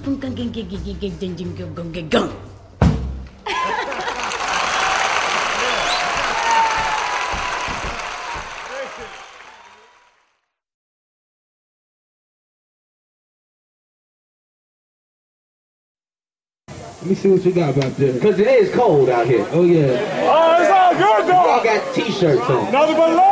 Let me see what you got back there. Because it is cold out here. Oh, yeah. Oh, it's all good, though. Y'all got t-shirts on. Nothing but love.